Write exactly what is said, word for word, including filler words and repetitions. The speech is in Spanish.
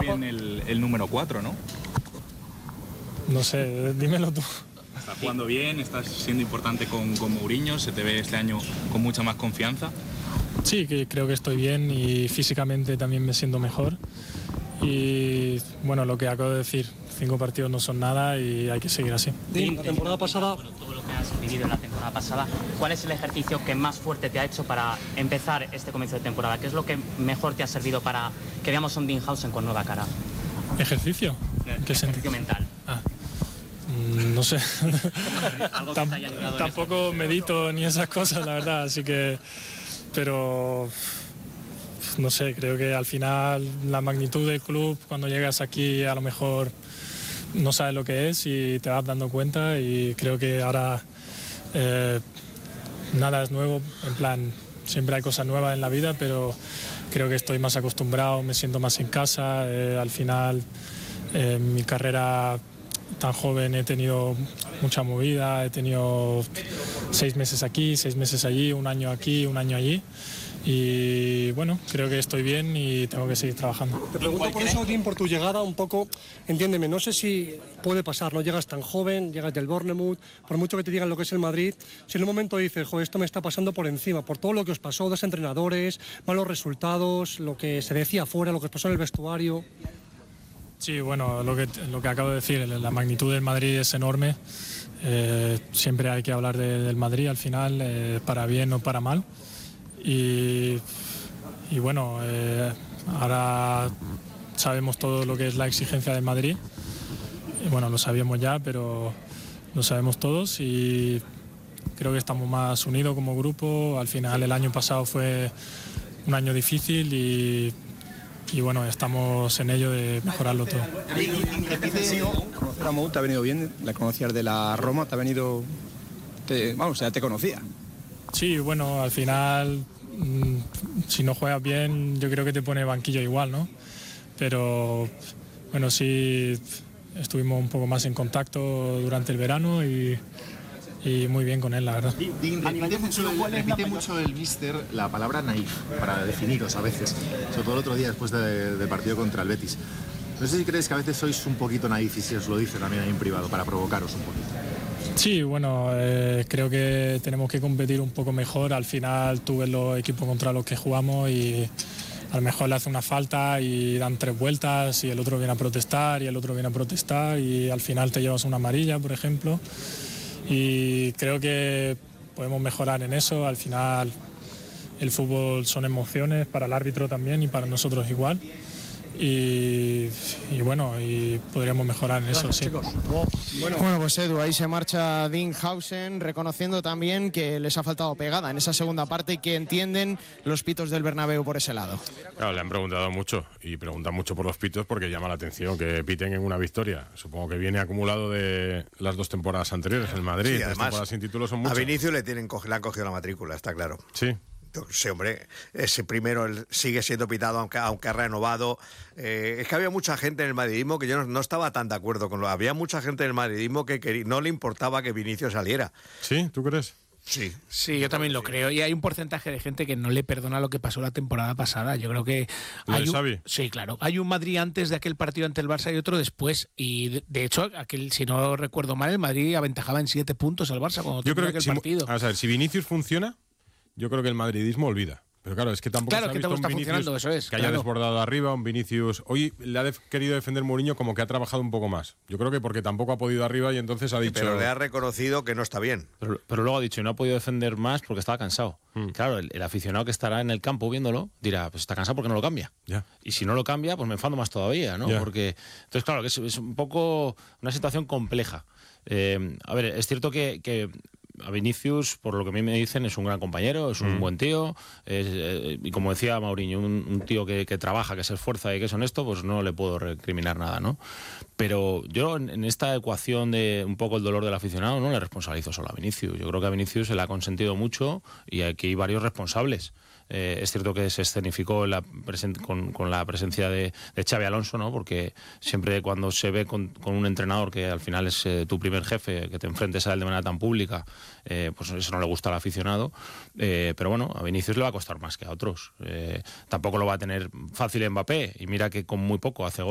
bien el, el número cuatro, ¿no? No sé, dímelo tú. Estás jugando bien, estás siendo importante con, con Mourinho, se te ve este año con mucha más confianza. Sí, que creo que estoy bien y físicamente también me siento mejor. Y bueno, lo que acabo de decir, cinco partidos no son nada y hay que seguir así. Sí, la temporada pasada... Bueno, todo lo que has vivido en la temporada pasada, ¿cuál es el ejercicio que más fuerte te ha hecho para empezar este comienzo de temporada? ¿Qué es lo que mejor te ha servido para que veamos un Dinghausen con nueva cara? ¿Ejercicio? ¿Qué ejercicio mental. Ah. No sé, Tamp tampoco medito ni esas cosas, la verdad, así que, pero no sé, creo que al final la magnitud del club, cuando llegas aquí a lo mejor no sabes lo que es y te vas dando cuenta, y creo que ahora eh, nada es nuevo, en plan, siempre hay cosas nuevas en la vida, pero creo que estoy más acostumbrado, me siento más en casa, eh, al final eh, mi carrera tan joven he tenido mucha movida, he tenido seis meses aquí, seis meses allí, un año aquí, un año allí, y bueno, creo que estoy bien y tengo que seguir trabajando. Te pregunto por eso, Dean, por tu llegada un poco, entiéndeme, no sé si puede pasar, no llegas tan joven, llegas del Bournemouth, por mucho que te digan lo que es el Madrid, si en un momento dices, joder, esto me está pasando por encima, por todo lo que os pasó, dos entrenadores, malos resultados, lo que se decía afuera, lo que os pasó en el vestuario... Sí, bueno, lo que, lo que acabo de decir, la magnitud del Madrid es enorme. Eh, siempre hay que hablar de, del Madrid al final, eh, para bien o para mal. Y, y bueno, eh, ahora sabemos todo lo que es la exigencia del Madrid. Y bueno, lo sabíamos ya, pero lo sabemos todos y creo que estamos más unidos como grupo. Al final el año pasado fue un año difícil y... y bueno, estamos en ello de mejorarlo todo. ¿Conocer a Mou te ha venido bien? ¿La conocías de la Roma? ¿Te ha venido...? Te, vamos, o sea, te conocía. Sí, bueno, al final, mmm, si no juegas bien, yo creo que te pone banquillo igual, ¿no? Pero, bueno, sí, estuvimos un poco más en contacto durante el verano y... y muy bien con él, la verdad. Repite mucho, el, repite mucho el míster la palabra naif para definiros a veces, sobre todo el otro día después de, del partido contra el Betis. No sé si crees que a veces sois un poquito naif y si os lo dice también ahí en privado para provocaros un poquito. Sí, bueno, eh, creo que tenemos que competir un poco mejor. Al final tú ves los equipos contra los que jugamos y a lo mejor le hace una falta y dan tres vueltas y el otro viene a protestar y el otro viene a protestar y al final te llevas una amarilla, por ejemplo. Y creo que podemos mejorar en eso. Al final el fútbol son emociones para el árbitro también y para nosotros igual. Y, y bueno, y podríamos mejorar en eso, sí. Bueno, bueno, pues Edu, ahí se marcha Dinghausen, reconociendo también que les ha faltado pegada en esa segunda parte y que entienden los pitos del Bernabéu por ese lado. Claro, le han preguntado mucho y preguntan mucho por los pitos porque llama la atención que piten en una victoria. Supongo que viene acumulado de las dos temporadas anteriores en Madrid. Sí, además, tres temporadas sin títulos son muchas. A Vinicius le, tienen, le han cogido la matrícula, está claro. Sí. Sí, hombre, ese primero él sigue siendo pitado aunque, aunque ha renovado. Eh, es que había mucha gente en el madridismo que yo no, no estaba tan de acuerdo con lo. Había mucha gente en el madridismo que, que no le importaba que Vinicius saliera. ¿Sí? ¿Tú crees? Sí. Sí, yo también lo creo. Y hay un porcentaje de gente que no le perdona lo que pasó la temporada pasada. Yo creo que hay un, Xavi? sí, claro. Hay un Madrid antes de aquel partido ante el Barça y otro después. Y de, de hecho, aquel, si no recuerdo mal, el Madrid aventajaba en siete puntos al Barça cuando yo creo aquel que partido. Si, vamos a ver, si Vinicius funciona, yo creo que el madridismo olvida. Pero claro, es que tampoco claro, se ha que visto está un Vinicius funcionando, eso es, que haya claro. desbordado arriba, un Vinicius... Hoy le ha def querido defender Mourinho como que ha trabajado un poco más. Yo creo que porque tampoco ha podido arriba y entonces ha dicho... Pero le ha reconocido que no está bien. Pero, pero luego ha dicho, no ha podido defender más porque estaba cansado. Mm. Claro, el, el aficionado que estará en el campo viéndolo dirá, pues está cansado porque no lo cambia. Ya. Y si no lo cambia, pues me enfado más todavía, ¿no? Ya. Porque entonces, claro, que es, es un poco una situación compleja. Eh, a ver, es cierto que... que a Vinicius, por lo que a mí me dicen, es un gran compañero, es un mm. buen tío, es, eh, y como decía Mourinho, un, un tío que, que trabaja, que se esfuerza y que es honesto, pues no le puedo recriminar nada, ¿no? Pero yo en, en esta ecuación de un poco el dolor del aficionado no le responsabilizo solo a Vinicius. Yo creo que a Vinicius se le ha consentido mucho y aquí hay varios responsables. Eh, es cierto que se escenificó la con, con la presencia de, de Xabi Alonso, ¿no? Porque siempre cuando se ve con, con un entrenador que al final es eh, tu primer jefe, que te enfrentes a él de manera tan pública, eh, pues eso no le gusta al aficionado. Eh, pero bueno, a Vinicius le va a costar más que a otros. Eh, tampoco lo va a tener fácil Mbappé, y mira que con muy poco hace gol.